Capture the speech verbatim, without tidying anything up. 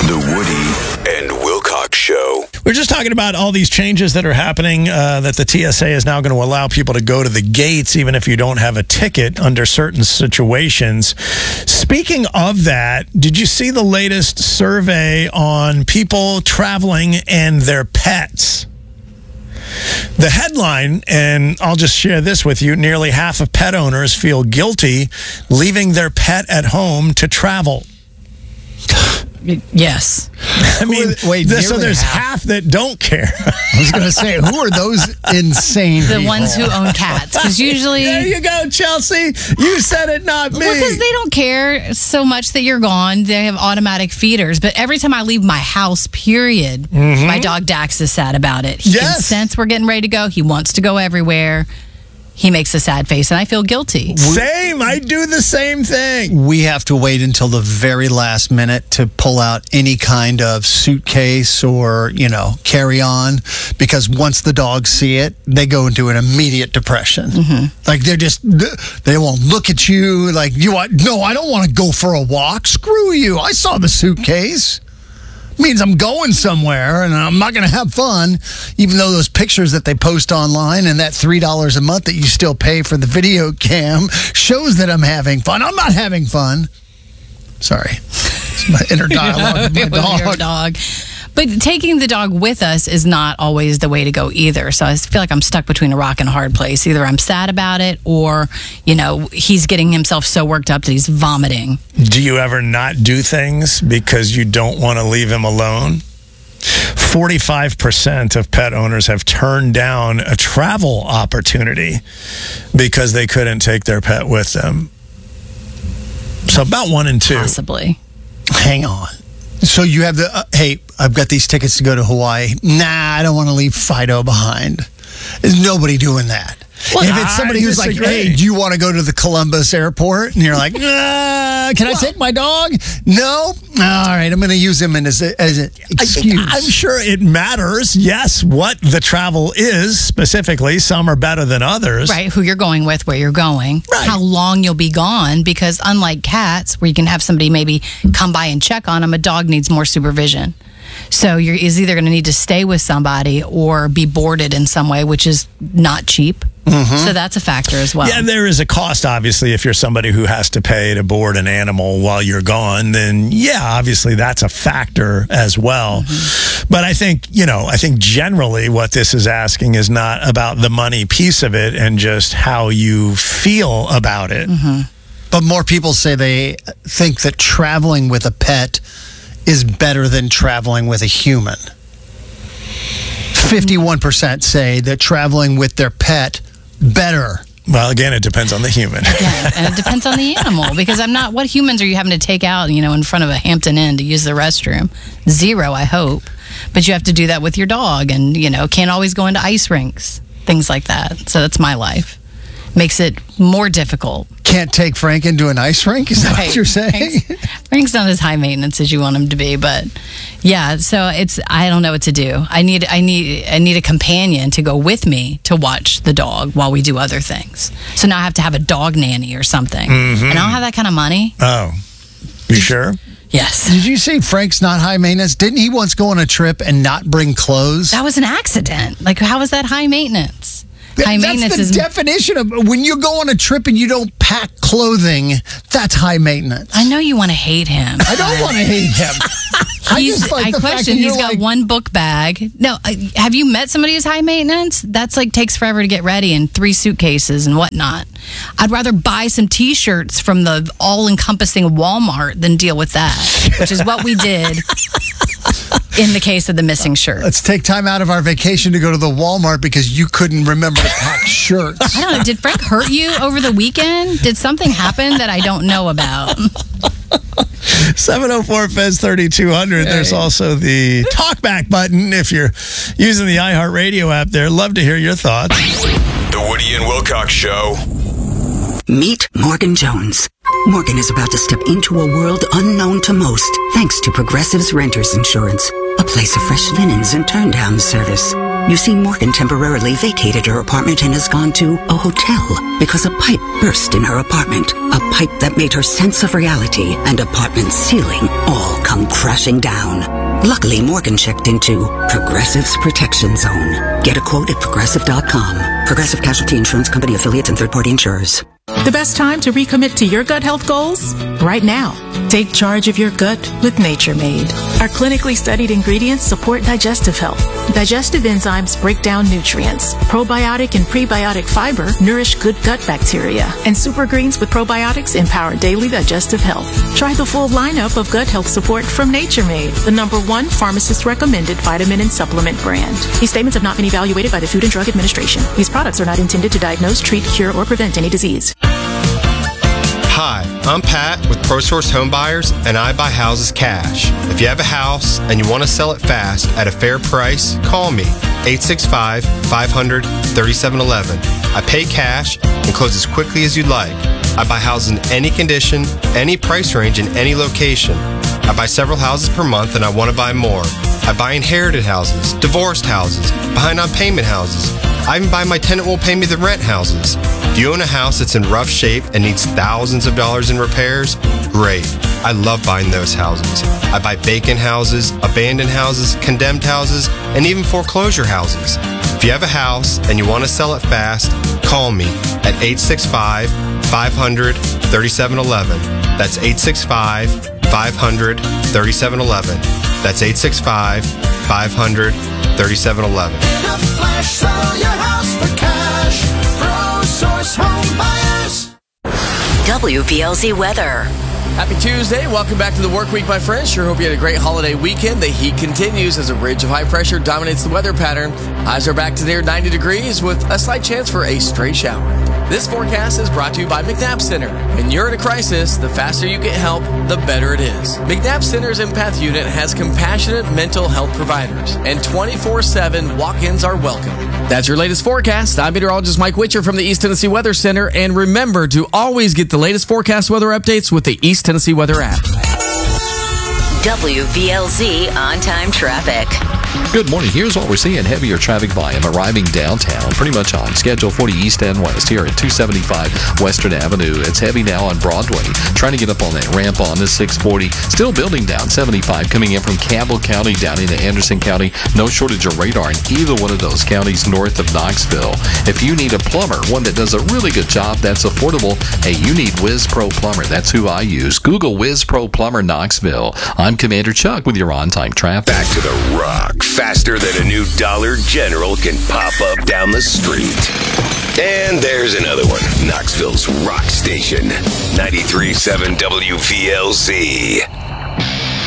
The Woody and Wilcox Show. We're just talking about all these changes that are happening, uh, that the T S A is now going to allow people to go to the gates even if you don't have a ticket under certain situations. Speaking of that, did you see the latest survey on people traveling and their pets? The headline, and I'll just share this with you, nearly half of pet owners feel guilty leaving their pet at home to travel. Yes. I mean, Wait, th- so nearly there's half. half that don't care. I was going to say, who are those insane The people? ones who own cats. Because usually... There you go, Chelsea. You said it, not me. Well, because they don't care so much that you're gone. They have automatic feeders. But every time I leave my house, period, Mm-hmm. my dog Dax is sad about it. He can Yes. sense we're getting ready to go. He wants to go everywhere. He makes a sad face, and I feel guilty. Same. I do the same thing. We have to wait until the very last minute to pull out any kind of suitcase or, you know, carry on, because once the dogs see it, they go into an immediate depression. Mm-hmm. Like they're just, they won't look at you like, you want, no, I don't want to go for a walk. Screw you. I saw the suitcase. Means I'm going somewhere and I'm not going to have fun, even though those pictures that they post online and that three dollars a month that you still pay for the video cam shows that I'm having fun. I'm not having fun. Sorry. It's my inner dialogue with my With dog. your dog. But taking the dog with us is not always the way to go either. So I feel like I'm stuck between a rock and a hard place. Either I'm sad about it or, you know, he's getting himself so worked up that he's vomiting. Do you ever not do things because you don't want to leave him alone? forty-five percent of pet owners have turned down a travel opportunity because they couldn't take their pet with them. So about one in two. Possibly. Hang on. So you have the, uh, hey, I've got these tickets to go to Hawaii. Nah, I don't want to leave Fido behind. There's nobody doing that. Well, if it's somebody I who's like, disagree. hey, do you want to go to the Columbus airport? And you're like, nah, can I take my dog? No? All right, I'm going to use him as, a, as an excuse. I, I'm sure it matters, yes, what the travel is specifically. Some are better than others. Right, who you're going with, where you're going, Right. how long you'll be gone, because unlike cats, where you can have somebody maybe come by and check on them, a dog needs more supervision. So you're is either going to need to stay with somebody or be boarded in some way, which is not cheap. So that's a factor as well. Yeah, there is a cost, obviously, if you're somebody who has to pay to board an animal while you're gone, then yeah, obviously that's a factor as well. Mm-hmm. But I think, you know, I think generally what this is asking is not about the money piece of it and just how you feel about it. Mm-hmm. But more people say they think that traveling with a pet is better than traveling with a human. fifty-one percent say that traveling with their pet better. Well, again, it depends on the human. Yeah, and it depends on the animal, because I'm not, what humans are you having to take out, you know, in front of a Hampton Inn to use the restroom? Zero, I hope. But you have to do that with your dog, and, you know, can't always go into ice rinks, things like that. So that's my life. Makes it more difficult. Can't take Frank into an ice rink? Is that Right. what you're saying? Frank's, Frank's not as high maintenance as you want him to be, but yeah. So it's I don't know what to do. I need I need I need a companion to go with me to watch the dog while we do other things. So now I have to have a dog nanny or something, Mm-hmm. and I don't have that kind of money. Oh, you sure? Yes, Did you say Frank's not high maintenance? Didn't he once go on a trip and not bring clothes? that was an accident. Like, how is that high maintenance? High That's maintenance the is. definition of when you go on a trip and you don't pack clothing. That's high maintenance. I know you want to hate him. I don't want to hate him. I He's, just like I the fact question. that He's you're got like, one book bag. No, uh, have you met somebody who's high maintenance? That's like takes forever to get ready and three suitcases and whatnot. I'd rather buy some T-shirts from the all-encompassing Walmart than deal with that, which is what we did in the case of the missing shirt. Let's take time out of our vacation to go to the Walmart because you couldn't remember to pack shirts. I don't know. Did Frank hurt you over the weekend? Did something happen that I don't know about? seven oh four F E Z thirty-two hundred. There's also the talkback button if you're using the iHeartRadio app there. Love to hear your thoughts. The Woody and Wilcox Show. Meet Morgan Jones. Morgan is about to step into a world unknown to most, thanks to Progressive's Renters Insurance, a place of fresh linens and turn-down service. You see, Morgan temporarily vacated her apartment and has gone to a hotel because a pipe burst in her apartment. A pipe that made her sense of reality and apartment ceiling all come crashing down. Luckily, Morgan checked into Progressive's Protection Zone. Get a quote at progressive dot com. Progressive Casualty Insurance Company affiliates and third-party insurers. The best time to recommit to your gut health goals? Right now. Take charge of your gut with Nature Made. Our clinically studied ingredients support digestive health. Digestive enzymes break down nutrients. Probiotic and prebiotic fiber nourish good gut bacteria. And super greens with probiotics empower daily digestive health. Try the full lineup of gut health support from Nature Made, the number one pharmacist-recommended vitamin and supplement brand. These statements have not been evaluated by the Food and Drug Administration. These products are not intended to diagnose, treat, cure, or prevent any disease. Hi, I'm Pat with ProSource Home Buyers, and I buy houses cash. If you have a house and you want to sell it fast at a fair price, call me, eight six five, five hundred, thirty-seven eleven. I pay cash and close as quickly as you'd like. I buy houses in any condition, any price range, in any location. I buy several houses per month, and I want to buy more. I buy inherited houses, divorced houses, behind on payment houses. I even buy my tenant won't pay me the rent houses. Do you own a house that's in rough shape and needs thousands of dollars in repairs? Great. I love buying those houses. I buy vacant houses, abandoned houses, condemned houses, and even foreclosure houses. If you have a house and you want to sell it fast, call me at eight six five, five hundred, thirty-seven eleven. That's eight six five, five hundred, thirty-seven eleven. That's eight six five, five hundred, thirty-seven eleven. Flash, sell your house for cash. ProSource Home Buyers. W V L Z weather. Happy Tuesday. Welcome back to the work week, my friends. Sure hope you had a great holiday weekend. The heat continues as a ridge of high pressure dominates the weather pattern. Highs are back to near ninety degrees with a slight chance for a stray shower. This forecast is brought to you by McNabb Center. When you're in a crisis, the faster you get help, the better it is. McNabb Center's Empath Unit has compassionate mental health providers, and twenty-four seven walk-ins are welcome. That's your latest forecast. I'm meteorologist Mike Witcher from the East Tennessee Weather Center, and remember to always get the latest forecast weather updates with the East Tennessee Weather app. W V L Z on-time traffic. Good morning. Here's what we're seeing. Heavier traffic volume arriving downtown, pretty much on schedule for the east and west here at two seventy-five Western Avenue. It's heavy now on Broadway, trying to get up on that ramp on this six forty. Still building down seventy-five, coming in from Campbell County down into Anderson County. No shortage of radar in either one of those counties north of Knoxville. If you need a plumber, one that does a really good job that's affordable, hey, you need Wiz Pro Plumber. That's who I use. Google Wiz Pro Plumber Knoxville. I'm Commander Chuck with your on-time traffic. Back to the rock, faster than a new Dollar General can pop up down the street. And there's another one, Knoxville's rock station, ninety-three point seven W V L Z.